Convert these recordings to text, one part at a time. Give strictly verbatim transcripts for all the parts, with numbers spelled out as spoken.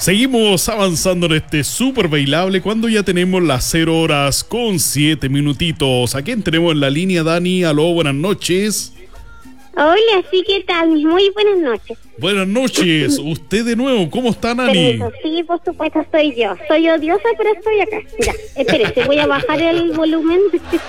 Seguimos avanzando en este súper bailable cuando ya tenemos las cero horas con siete minutitos. ¿A quién tenemos en la línea, Dani? Aló, buenas noches. Hola, sí, ¿qué tal? Muy buenas noches. Buenas noches. Usted de nuevo, ¿cómo está, Nani? Permiso, sí, por supuesto, soy yo. Soy odiosa, pero estoy acá. Ya, espérese, voy a bajar el volumen.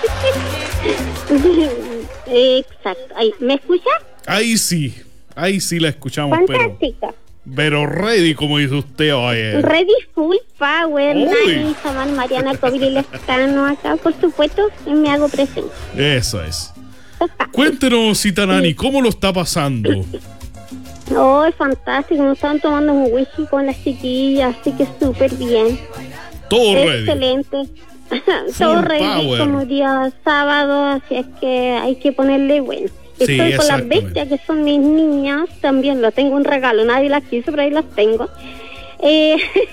Exacto. Ahí, ¿me escucha? Ahí sí, ahí sí la escuchamos, Fantástica. pero... Pero ready, como dice usted, oye. Ready full power. Uy. Nani, Saman, Mariana, Covil y Lescano acá, por supuesto, y me hago presente. Eso es. Cuéntenos, Cita Nani, ¿cómo lo está pasando? Oh, es fantástico. Nos estaban tomando un whisky con las chiquillas, así que súper bien. Todo ready. Excelente. Todo Full ready power. como día sábado, así es que hay que ponerle bueno. Sí, Estoy con las exactamente. bestias que son mis niñas, también lo tengo un regalo, nadie las quiso, pero ahí las tengo. Eh,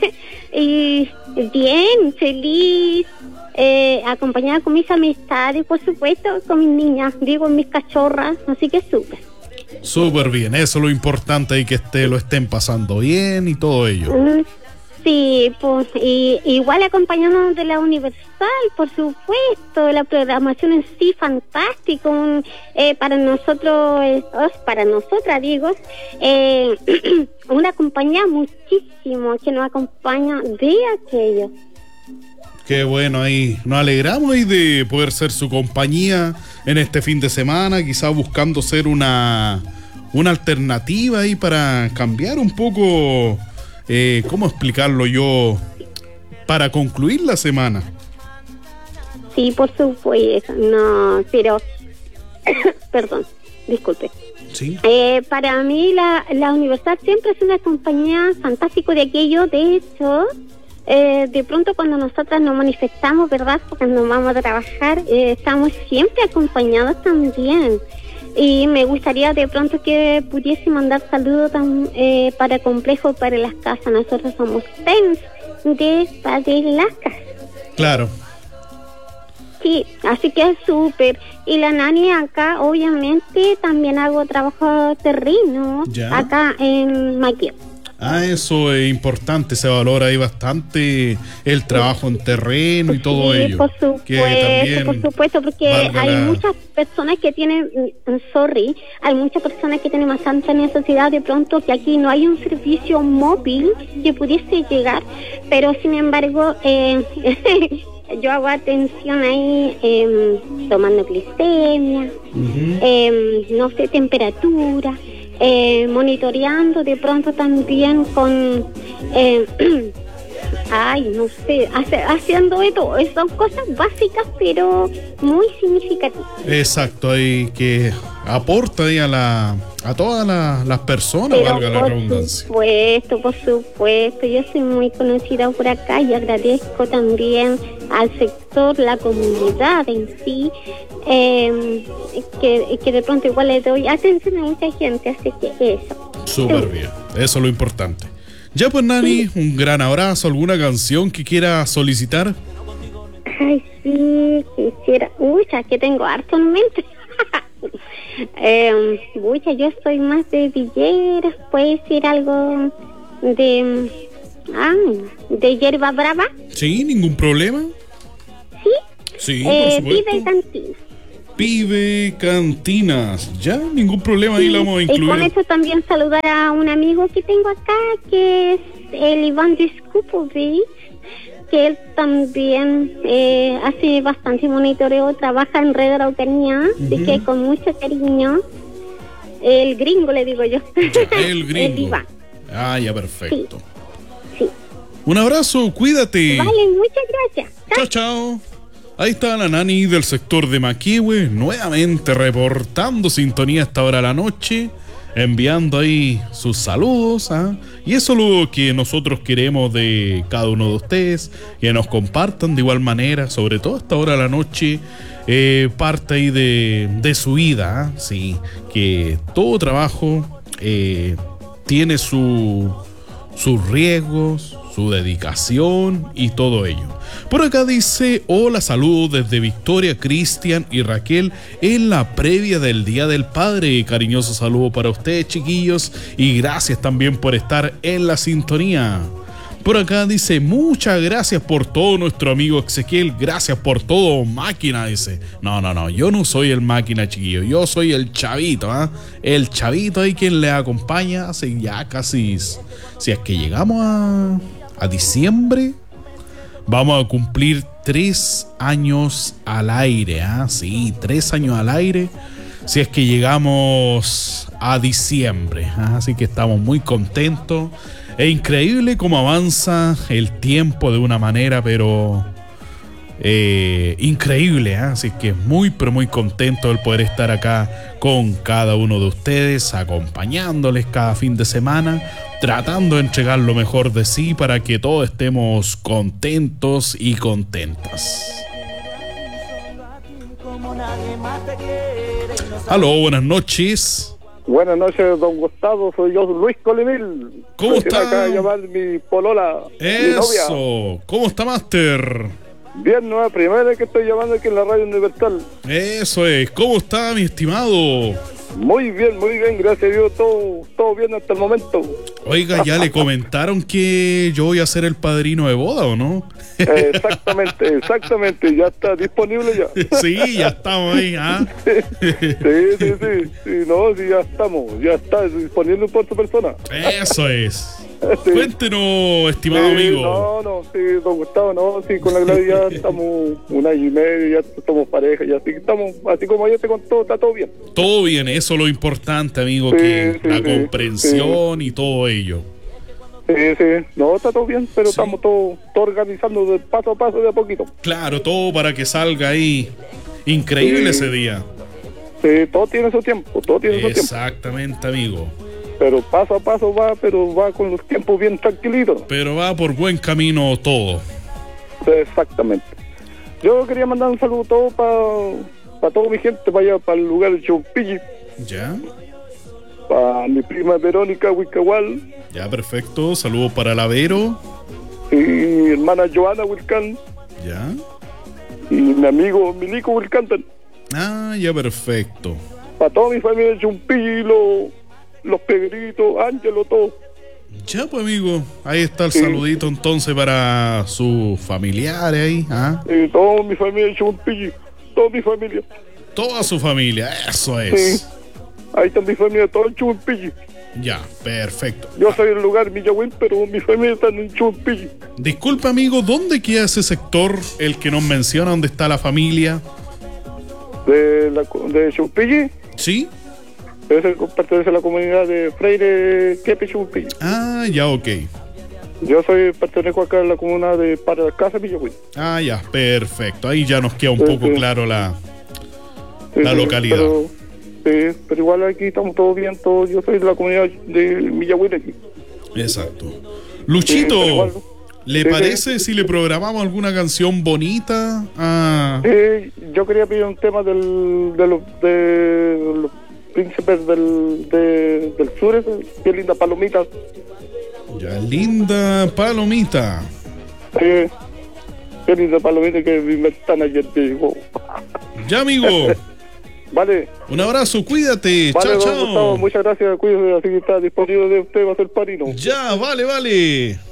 y bien, feliz, eh, acompañada con mis amistades, por supuesto, con mis niñas, digo, mis cachorras, así que súper. Súper bien, eso es lo importante y que esté, lo estén pasando bien y todo ello. Mm, Sí, pues y, igual acompañándonos de la Universal, por supuesto, la programación en sí fantástico, un, eh, para nosotros, eh, oh, para nosotras digo, eh, una compañía muchísimo que nos acompaña de aquello. Qué bueno, ahí nos alegramos ahí de poder ser su compañía en este fin de semana, quizás buscando ser una, una alternativa ahí para cambiar un poco... Eh, ¿Cómo explicarlo yo? Para concluir la semana. Sí, por supuesto, no, pero, perdón, disculpe. Sí. Eh, para mí la, la Universal siempre es una compañía fantástico de aquello, de hecho, eh, de pronto cuando nosotras nos manifestamos, ¿verdad? Porque nos vamos a trabajar, eh, estamos siempre acompañados también. Y me gustaría de pronto que pudiese mandar saludos tam, eh, para Complejo para las Casas. Nosotros somos T E N S de Padre las Casas. Claro. Sí, así que es súper. Y la Nani acá, obviamente, también hago trabajo terreno Ya. acá en Maquia. Ah, eso es importante, se valora ahí bastante el trabajo en terreno y todo Sí, ello. por Que supuesto, también por supuesto, porque valga hay la- muchas personas que tienen, mm, sorry, hay muchas personas que tienen bastante necesidad de pronto que aquí no hay un servicio móvil que pudiese llegar, pero sin embargo, eh, yo hago atención ahí, eh, tomando glicemia, Ujú. eh, no sé, temperatura, eh, monitoreando de pronto también con, eh, ay, no sé, hace, haciendo esto, son cosas básicas pero muy significativas. Exacto, ahí que aporta ahí a la a todas la- las personas, Pero valga la por redundancia. supuesto, por supuesto, yo soy muy conocida por acá y agradezco también al sector, la comunidad en sí, eh, que, que de pronto igual le doy atención a mucha gente, así que eso. Súper bien, eso es lo importante. Ya pues, Nani, un gran abrazo, ¿alguna canción que quiera solicitar? Ay, sí, quisiera. Uy, ya que tengo harto en mente. eh, uy, ya yo soy más de villeras. Puede ser algo de. Ah, de hierba brava. Sí, ningún problema. Sí. Sí, eh, por Vive supuesto. Cantina. Pibe Cantinas, ya, ningún problema, ahí la vamos a Y con incluir. eso también saludar a un amigo que tengo acá, que es el Iván Discupovic, que él también eh, hace bastante monitoreo, trabaja en Red Araucanía, así Ujú. que con mucho cariño. El gringo, le digo yo. El gringo. El Iván. Ah, ya, perfecto. Sí. Un abrazo, cuídate. Vale, muchas gracias. Chao, chao. Ahí está la Nani del sector de Maquihue, nuevamente reportando sintonía a esta hora de la noche, enviando ahí sus saludos, ¿ah? Y eso es lo que nosotros queremos de cada uno de ustedes, que nos compartan de igual manera, sobre todo a esta hora de la noche, eh, parte ahí de, de su vida, ¿ah? Sí, que todo trabajo eh, tiene su, sus riesgos, su dedicación y todo ello. Por acá dice: hola, saludos desde Victoria, Cristian y Raquel en la previa del Día del Padre. Cariñoso saludo para ustedes, chiquillos, y gracias también por estar en la sintonía. Por acá dice, muchas gracias por todo nuestro amigo Ezequiel, gracias por todo, máquina, dice. No, no, no, yo no soy el máquina, chiquillo, yo soy el chavito, ¿eh? El chavito ahí quien le acompaña hace ya casi, si es que llegamos a, a diciembre, vamos a cumplir tres años al aire, ¿ah? ¿eh? Sí, tres años al aire, si es que llegamos a diciembre, ¿eh? Así que estamos muy contentos. Es increíble cómo avanza el tiempo de una manera, pero eh, increíble, ¿eh? Así que muy, pero muy contento el poder estar acá con cada uno de ustedes, acompañándoles cada fin de semana, tratando de entregar lo mejor de sí para que todos estemos contentos y contentas. Aló, buenas noches. Buenas noches, don Gustavo, soy yo, Luis Colimil. ¿Cómo está? Acá a llamar mi polola, Eso. mi novia. ¿Cómo está, Master? Bien, no, primera vez que estoy llamando aquí en la Radio Universal. Eso es. ¿Cómo está, mi estimado? Muy bien, muy bien, gracias a Dios, todo, todo bien hasta el momento. Oiga, ¿ya le comentaron que yo voy a ser el padrino de boda o no? Eh, exactamente, exactamente, ya está disponible ya. Sí, ya estamos ahí, ¿ah? Sí, sí, sí, sí, no, sí, ya estamos, ya está disponible por su persona. Eso es. Sí. Cuéntenos, estimado Sí, amigo. No, no, sí, don Gustavo, no, sí, con la Gladys ya estamos un año y medio, ya somos pareja, ya así estamos, así como yo te contó, está todo bien. Todo bien, eso es lo importante, amigo, Sí, que sí, la sí, comprensión y todo ello. Sí, sí, no, está todo bien, pero Sí. estamos todo, todo organizando de paso a paso, de a poquito. Claro, todo para que salga ahí increíble Sí. ese día. Sí, todo tiene su tiempo, todo tiene su tiempo. Exactamente, amigo. Pero paso a paso va, pero va con los tiempos bien tranquilitos. Pero va por buen camino todo. Sí, exactamente. Yo quería mandar un saludo todo para pa toda mi gente, para allá, para el lugar de Chumpilli, ¿Ya? para mi prima Verónica Huicahual Ya, perfecto. Saludos para el Avero. y mi hermana Joana Wilcan ¿Ya? y mi amigo Milico Wilcan. Ah, ya, perfecto. Para toda mi familia de Chumpilli, los, los Pedritos, Ángelo, todo. Ya, pues, amigo. Ahí está el Sí. saludito entonces para sus familiares ahí. ¿Ah? Y toda mi familia de Chumpilli, toda mi familia. Toda su familia. Eso Sí. es. Ahí está mi familia, todo en Chumpilli. Ya, perfecto. Yo soy del lugar Villahuil, pero mi familia está en Chumpilli. Disculpa, amigo, ¿dónde queda ese sector, el que nos menciona, dónde está la familia? De, la, de Chumpilli, ¿Sí? ese pertenece a la comunidad de Freire Quepe Chumpilli. Ah, ya, ok. Yo soy pertenezco acá a la comuna de Para la Casa Villahuil. Ah, ya, perfecto. Ahí ya nos queda un Sí, poco sí. claro la... Sí, La sí, localidad. Pero, sí, pero igual aquí estamos todos bien, todos. Yo soy de la comunidad de Villahuil aquí. Exacto. Sí, Luchito, pero igual, ¿le sí, parece si le programamos alguna canción bonita? Ah, sí, yo quería pedir un tema del, de, los, de los príncipes del, de, del sur, ese, qué linda palomita. ya, linda palomita. Sí, qué linda palomita que mi ventana ayer te dijo. Ya, amigo. Vale, Un abrazo, cuídate. vale, Chao, don Gustavo, chao. muchas gracias, cuídese, así que está disponible de usted, va a ser parino. Ya, vale, vale.